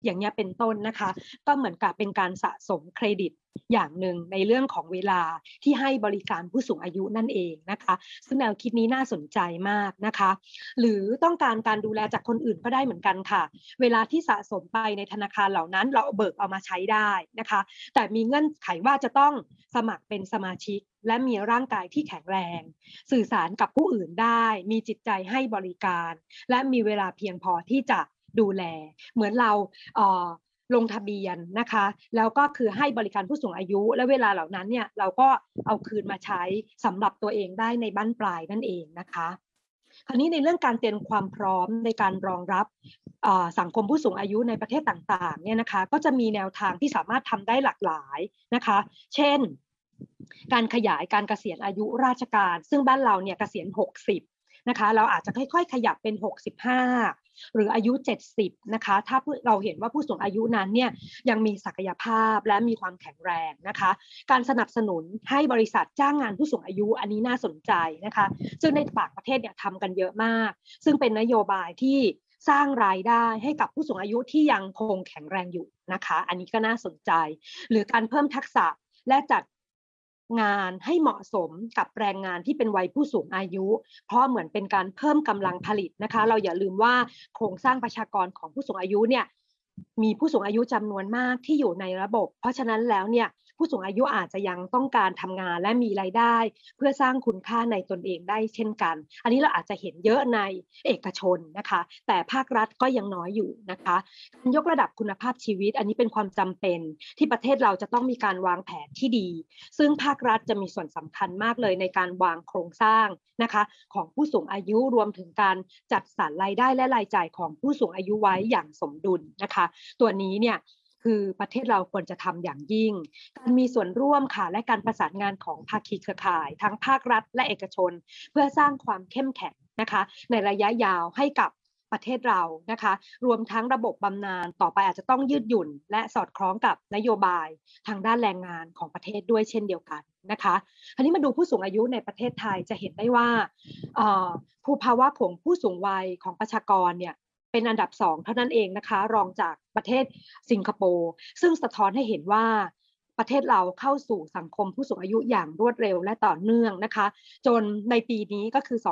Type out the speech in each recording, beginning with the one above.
อย่างเงี้ยเป็นต้นนะคะก็เหมือนกับเป็นการสะสมเครดิตอย่างหนึ่งในเรื่องของเวลาที่ให้บริการผู้สูงอายุนั่นเองนะคะซึ่งแนวคิดนี้น่าสนใจมากนะคะหรือต้องการการดูแลจากคนอื่นก็ได้เหมือนกันค่ะเวลาที่สะสมไปในธนาคารเหล่านั้นเราเบิกเอามาใช้ได้นะคะแต่มีเงื่อนไขว่าจะต้องสมัครเป็นสมาชิกและมีร่างกายที่แข็งแรงสื่อสารกับผู้อื่นได้มีจิตใจให้บริการและมีเวลาเพียงพอที่จะดูแลเหมือนเราเอ่อลงทะเบียนนะคะแล้วก็คือให้บริการผู้สูงอายุและเวลาเหล่านั้นเนี่ยเราก็เอาคืนมาใช้สำหรับตัวเองได้ในบั้นปลายนั่นเองนะคะคราวนี้ในเรื่องการเตรียมความพร้อมในการรองรับสังคมผู้สูงอายุในประเทศต่างๆเนี่ยนะคะก็จะมีแนวทางที่สามารถทำได้หลากหลายนะคะเช่นการขยายการเกษียณอายุราชการซึ่งบ้านเราเนี่ยเกษียณ60นะคะเราอาจจะค่อยๆขยับเป็น65หรืออายุ70นะคะถ้าเราเห็นว่าผู้สูงอายุนั้นเนี่ยยังมีศักยภาพและมีความแข็งแรงนะคะการสนับสนุนให้บริษัทจ้างงานผู้สูงอายุอันนี้น่าสนใจนะคะซึ่งในต่างประเทศเนี่ยทำกันเยอะมากซึ่งเป็นนโยบายที่สร้างรายได้ให้กับผู้สูงอายุที่ยังคงแข็งแรงอยู่นะคะอันนี้ก็น่าสนใจหรือการเพิ่มทักษะและจัดงานให้เหมาะสมกับแรงงานที่เป็นวัยผู้สูงอายุเพราะเหมือนเป็นการเพิ่มกำลังผลิตนะคะเราอย่าลืมว่าโครงสร้างประชากรของผู้สูงอายุเนี่ยมีผู้สูงอายุจำนวนมากที่อยู่ในระบบเพราะฉะนั้นแล้วเนี่ยผู้สูงอายุอาจจะยังต้องการทำงานและมีรายได้เพื่อสร้างคุณค่าในตนเองได้เช่นกันอันนี้เราอาจจะเห็นเยอะในเอกชนนะคะแต่ภาครัฐก็ยังน้อยอยู่นะคะยกระดับคุณภาพชีวิตอันนี้เป็นความจำเป็นที่ประเทศเราจะต้องมีการวางแผนที่ดีซึ่งภาครัฐจะมีส่วนสำคัญมากเลยในการวางโครงสร้างนะคะของผู้สูงอายุรวมถึงการจัดสรรรายได้และรายจ่ายของผู้สูงอายุไว้อย่างสมดุลนะคะตัวนี้เนี่ยคือประเทศเราควรจะทำอย่างยิ่งการมีส่วนร่วมค่ะและการประสานงานของภาคีเครือข่ายทั้งภาครัฐและเอกชนเพื่อสร้างความเข้มแข็งนะคะในระยะยาวให้กับประเทศเรานะคะรวมทั้งระบบบำนาญต่อไปอาจจะต้องยืดหยุ่นและสอดคล้องกับนโยบายทางด้านแรงงานของประเทศด้วยเช่นเดียวกันนะคะอันนี้มาดูผู้สูงอายุในประเทศไทยจะเห็นได้ว่าผู้ภาวะของผู้สูงวัยของประชากรเนี่ยเป็นอันดับ2เท่านั้นเองนะคะรองจากประเทศสิงคโปร์ซึ่งสะท้อนให้เห็นว่าประเทศเราเข้าสู่สังคมผู้สูงอายุอย่างรวดเร็วและต่อเนื่องนะคะจนในปีนี้ก็คือ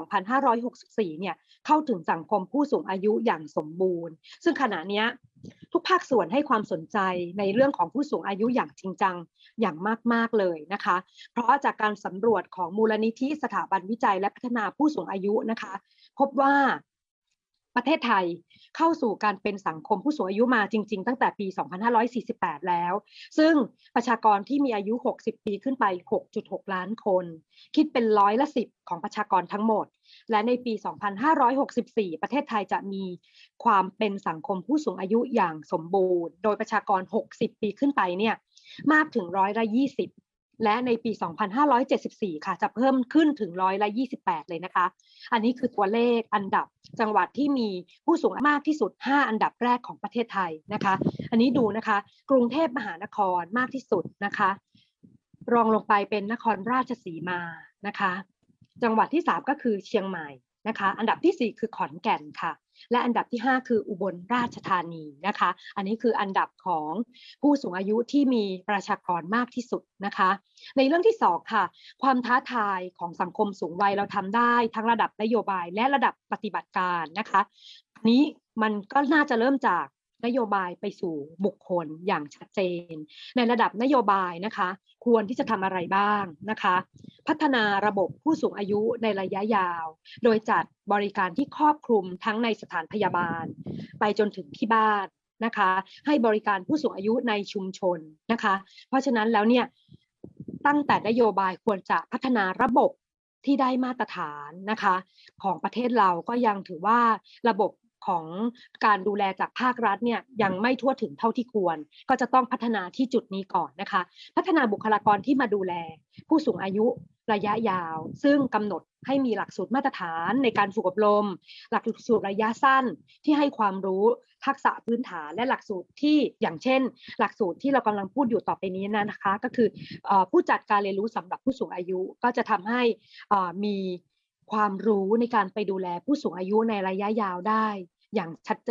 2564เนี่ยเข้าถึงสังคมผู้สูงอายุอย่างสมบูรณ์ซึ่งขณะนี้ทุกภาคส่วนให้ความสนใจในเรื่องของผู้สูงอายุอย่างจริงจังอย่างมากๆเลยนะคะเพราะจากการสำรวจของมูลนิธิสถาบันวิจัยและพัฒนาผู้สูงอายุนะคะพบว่าประเทศไทยเข้าสู่การเป็นสังคมผู้สูงอายุมาจริงๆตั้งแต่ปี2548แล้วซึ่งประชากรที่มีอายุ60ปีขึ้นไป 6.6 ล้านคนคิดเป็น10%ของประชากรทั้งหมดและในปี2564ประเทศไทยจะมีความเป็นสังคมผู้สูงอายุอย่างสมบูรณ์โดยประชากร60ปีขึ้นไปเนี่ยมากถึง20%และในปี2574ค่ะจะเพิ่มขึ้นถึง28%เลยนะคะอันนี้คือตัวเลขอันดับจังหวัดที่มีผู้สูงอายุมากที่สุด5อันดับแรกของประเทศไทยนะคะอันนี้ดูนะคะกรุงเทพมหานครมากที่สุดนะคะรองลงไปเป็นนครราชสีมานะคะจังหวัดที่3ก็คือเชียงใหม่นะคะอันดับที่4คือขอนแก่นค่ะและอันดับที่5คืออุบลราชธานีนะคะอันนี้คืออันดับของผู้สูงอายุที่มีประชากรมากที่สุดนะคะในเรื่องที่2ค่ะความท้าทายของสังคมสูงวัยเราทำได้ทั้งระดับนโยบายและระดับปฏิบัติการนะคะนี้มันก็น่าจะเริ่มจากนโยบายไปสู่บุคคลอย่างชัดเจนในระดับนโยบายนะคะควรที่จะทำอะไรบ้างนะคะพัฒนาระบบผู้สูงอายุในระยะยาวโดยจัดบริการที่ครอบคลุมทั้งในสถานพยาบาลไปจนถึงที่บ้านนะคะให้บริการผู้สูงอายุในชุมชนนะคะเพราะฉะนั้นแล้วเนี่ยตั้งแต่นโยบายควรจะพัฒนาระบบที่ได้มาตรฐานนะคะของประเทศเราก็ยังถือว่าระบบของการดูแลจากภาครัฐเนี่ยยังไม่ทั่วถึงเท่าที่ควรก็จะต้องพัฒนาที่จุดนี้ก่อนนะคะพัฒนาบุคลากรที่มาดูแลผู้สูงอายุระยะยาวซึ่งกำหนดให้มีหลักสูตรมาตรฐานในการฝึกอบรมหลักสูตรระยะสั้นที่ให้ความรู้ทักษะพื้นฐานและหลักสูตรที่อย่างเช่นหลักสูตรที่เรากำลังพูดอยู่ต่อไปนี้นะคะก็คือผู้จัดการเรียนรู้สำหรับผู้สูงอายุก็จะทำให้มีความรู้ในการไปดูแลผู้สูงอายุในระยะยาวได้อย่างชัดเจน